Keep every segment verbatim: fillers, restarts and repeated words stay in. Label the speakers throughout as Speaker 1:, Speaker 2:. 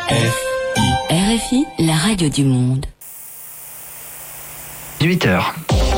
Speaker 1: R F I, la radio du monde.
Speaker 2: huit heures.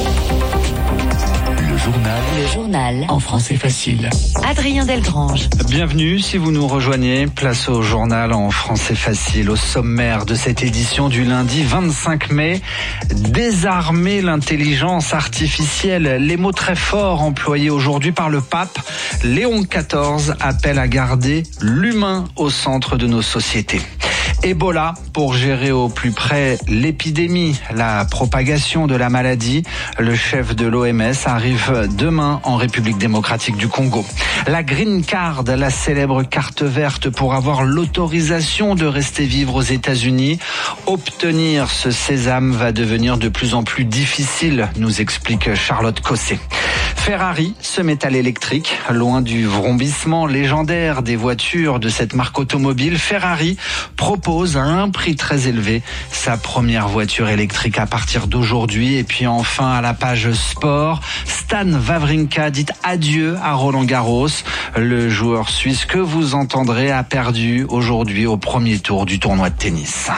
Speaker 2: Le journal.
Speaker 1: Le journal.
Speaker 2: En français facile.
Speaker 1: Adrien Delgrange.
Speaker 2: Bienvenue si vous nous rejoignez. Place au journal en français facile. Au sommaire de cette édition du lundi vingt-cinq mai. Désarmer l'intelligence artificielle. Les mots très forts employés aujourd'hui par le pape. Léon quatorze appelle à garder l'humain au centre de nos sociétés. Ebola, pour gérer au plus près l'épidémie, la propagation de la maladie. Le chef de l'O M S arrive demain en République démocratique du Congo. La Green Card, la célèbre carte verte pour avoir l'autorisation de rester vivre aux États-Unis. Obtenir ce sésame va devenir de plus en plus difficile, nous explique Charlotte Cosset. Ferrari se met à l'électrique, loin du vrombissement légendaire des voitures de cette marque automobile. Ferrari propose à un prix très élevé sa première voiture électrique à partir d'aujourd'hui. Et puis enfin à la page sport, Stan Wawrinka dit adieu à Roland Garros. Le joueur suisse que vous entendrez a perdu aujourd'hui au premier tour du tournoi de tennis.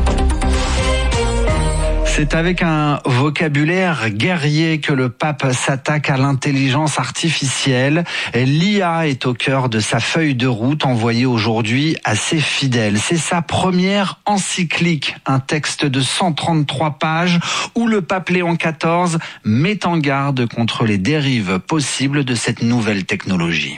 Speaker 2: C'est avec un vocabulaire guerrier que le pape s'attaque à l'intelligence artificielle. L'I A est au cœur de sa feuille de route envoyée aujourd'hui à ses fidèles. C'est sa première encyclique, un texte de cent trente-trois pages où le pape Léon quatorze met en garde contre les dérives possibles de cette nouvelle technologie.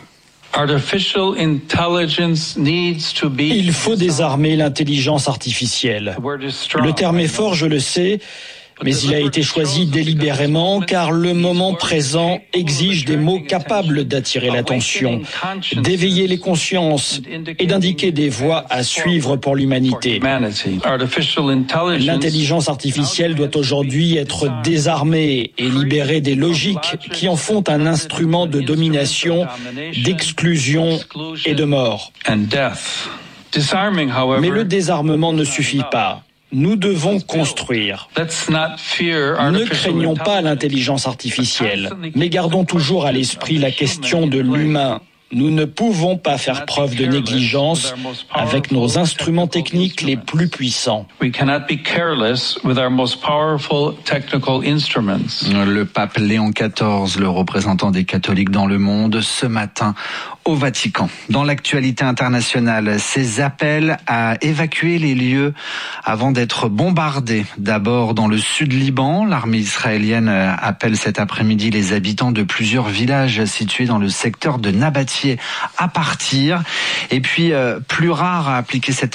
Speaker 3: Il faut désarmer l'intelligence artificielle. Le terme est fort, je le sais, mais il a été choisi délibérément car le moment présent exige des mots capables d'attirer l'attention, d'éveiller les consciences et d'indiquer des voies à suivre pour l'humanité. L'intelligence artificielle doit aujourd'hui être désarmée et libérée des logiques qui en font un instrument de domination, d'exclusion et de mort. Mais le désarmement ne suffit pas. Nous devons construire. Ne craignons pas l'intelligence artificielle, mais gardons toujours à l'esprit la question de l'humain. Nous ne pouvons pas faire preuve de négligence avec nos instruments techniques les plus puissants.
Speaker 2: Le pape Léon quatorze, le représentant des catholiques dans le monde, ce matin au Vatican. Dans l'actualité internationale, ces appels à évacuer les lieux avant d'être bombardés. D'abord dans le sud Liban, l'armée israélienne appelle cet après-midi les habitants de plusieurs villages situés dans le secteur de Nabatieh à partir. Et puis, euh, plus rare à appliquer cette